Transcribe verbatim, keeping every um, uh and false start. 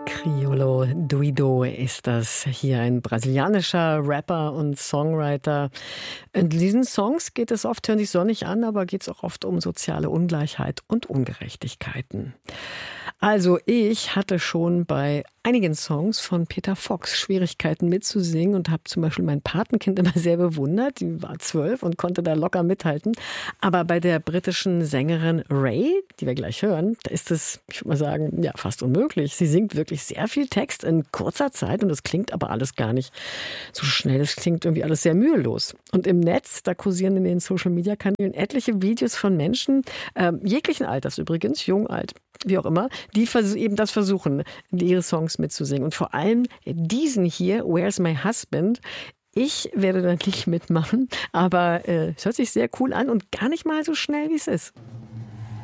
Criolo Duido ist das hier, ein brasilianischer Rapper und Songwriter. In diesen Songs geht es oft, hören sich sonnig an, aber geht es auch oft um soziale Ungleichheit und Ungerechtigkeiten. Also ich hatte schon bei einigen Songs von Peter Fox Schwierigkeiten mitzusingen und habe zum Beispiel mein Patenkind immer sehr bewundert. Die war zwölf und konnte da locker mithalten. Aber bei der britischen Sängerin Ray, die wir gleich hören, da ist es, ich würde mal sagen, ja, fast unmöglich. Sie singt wirklich sehr viel Text in kurzer Zeit und das klingt aber alles gar nicht so schnell. Das klingt irgendwie alles sehr mühelos. Und im Netz, da kursieren in den Social-Media-Kanälen etliche Videos von Menschen, äh, jeglichen Alters übrigens, jung, alt, wie auch immer, die vers- eben das versuchen, ihre Songs mitzusingen. Und vor allem diesen hier, Where's My Husband? Ich werde da nicht mitmachen, aber äh, es hört sich sehr cool an und gar nicht mal so schnell, wie es ist.